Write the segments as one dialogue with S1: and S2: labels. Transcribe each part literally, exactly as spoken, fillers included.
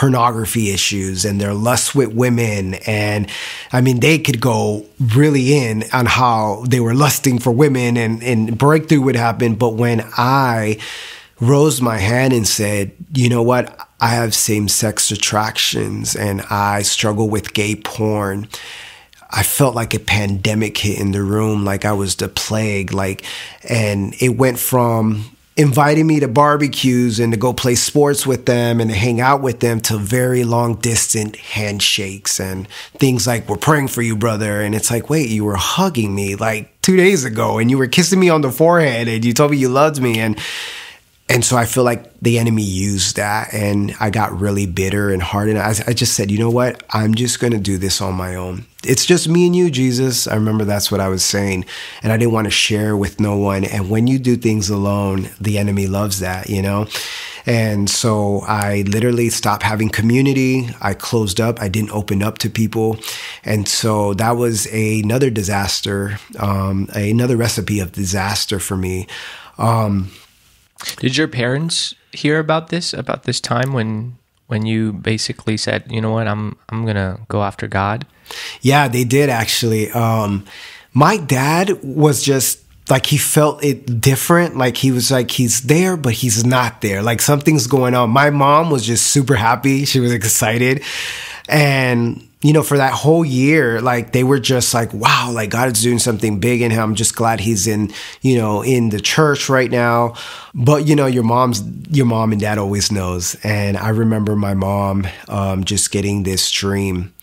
S1: pornography issues and their lust with women. And I mean, they could go really in on how they were lusting for women and, and breakthrough would happen. But when I rose my hand and said, you know what, I have same-sex attractions and I struggle with gay porn, I felt like a pandemic hit in the room, like I was the plague, like, and it went from inviting me to barbecues and to go play sports with them and to hang out with them to very long distant handshakes and things like, we're praying for you, brother. And it's like, wait, you were hugging me like two days ago and you were kissing me on the forehead and you told me you loved me. And And so I feel like the enemy used that and I got really bitter and hardened. I, I just said, you know what? I'm just going to do this on my own. It's just me and you, Jesus. I remember that's what I was saying. And I didn't want to share with no one. And when you do things alone, the enemy loves that, you know? And so I literally stopped having community. I closed up. I didn't open up to people. And so that was another disaster, um, another recipe of disaster for me. Um,
S2: Did your parents hear about this, about this time when when you basically said, you know what, I'm I'm gonna go after God?
S1: Yeah, they did actually. Um, my dad was just like, he felt it different. Like he was like, he's there, but he's not there. Like something's going on. My mom was just super happy. She was excited. And you know, for that whole year, like they were just like, wow, like God is doing something big in him. I'm just glad he's in, you know, in the church right now. But, you know, your mom's, your mom and dad always knows. And I remember my mom um, just getting this dream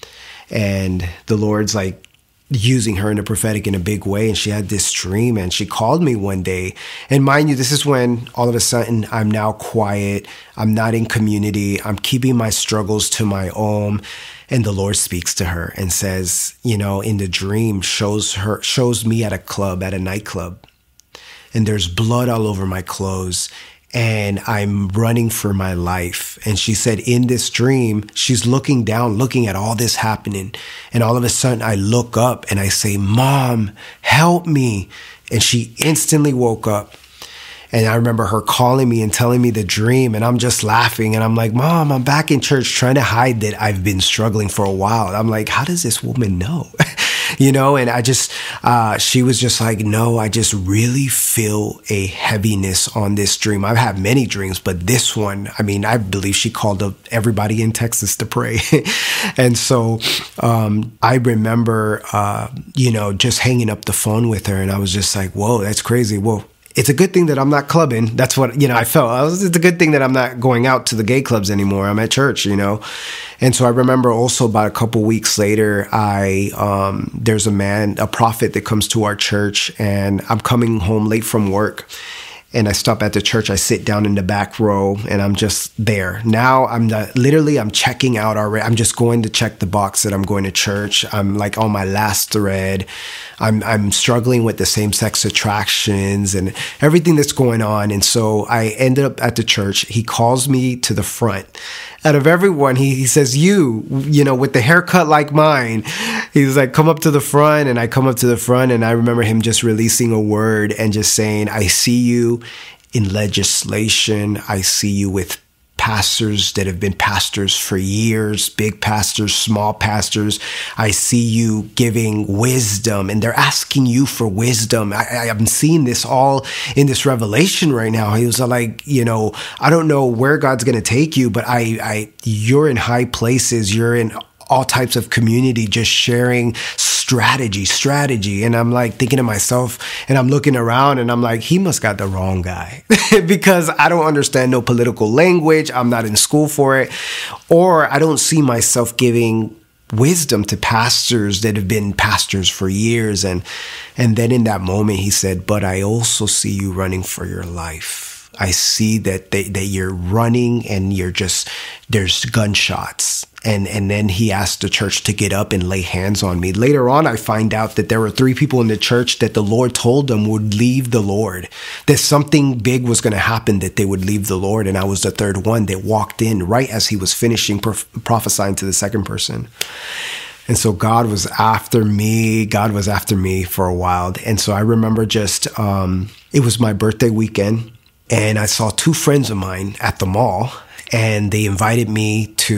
S1: and the Lord's like using her in the prophetic in a big way. And she had this dream and she called me one day. And mind you, this is when all of a sudden I'm now quiet. I'm not in community. I'm keeping my struggles to my own. And the Lord speaks to her and says, you know, in the dream, shows her, shows me at a club, at a nightclub. And there's blood all over my clothes. And I'm running for my life. And she said, in this dream, she's looking down, looking at all this happening. And all of a sudden I look up and I say, Mom, help me. And she instantly woke up. And I remember her calling me and telling me the dream. And I'm just laughing. And I'm like, Mom, I'm back in church trying to hide that I've been struggling for a while. I'm like, how does this woman know? You know, and I just, uh, she was just like, no, I just really feel a heaviness on this dream. I've had many dreams, but this one, I mean, I believe she called up everybody in Texas to pray. And so um, I remember, uh, you know, just hanging up the phone with her. And I was just like, whoa, that's crazy. Whoa. It's a good thing that I'm not clubbing. That's what, you know, I felt. I was, it's a good thing that I'm not going out to the gay clubs anymore. I'm at church, you know. And so I remember also about a couple weeks later, I um, there's a man, a prophet that comes to our church, and I'm coming home late from work. And I stop at the church, I sit down in the back row, and I'm just there. Now I'm not, literally, I'm checking out already. I'm just going to check the box that I'm going to church. I'm like on my last thread. I'm I'm struggling with the same-sex attractions and everything that's going on. And so I ended up at the church. He calls me to the front. Out of everyone, he, he says, you, you know, with the haircut like mine, he's like, come up to the front. And I come up to the front, and I remember him just releasing a word and just saying, I see you in legislation. I see you with pastors that have been pastors for years, big pastors, small pastors. I see you giving wisdom, and they're asking you for wisdom. I, I, I'm seeing this all in this revelation right now. He was like, you know, I don't know where God's going to take you, but I, I, you're in high places. You're in all types of community, just sharing strategy, strategy. And I'm like thinking to myself, and I'm looking around, and I'm like, he must got the wrong guy because I don't understand no political language. I'm not in school for it. Or I don't see myself giving wisdom to pastors that have been pastors for years. And, and then in that moment, he said, but I also see you running for your life. I see that they, that you're running and you're just, there's gunshots. And, and then he asked the church to get up and lay hands on me. Later on, I find out that there were three people in the church that the Lord told them would leave the Lord, that something big was going to happen, that they would leave the Lord. And I was the third one that walked in right as he was finishing prof- prophesying to the second person. And so God was after me. God was after me for a while. And so I remember just, um, it was my birthday weekend. And I saw two friends of mine at the mall, and they invited me to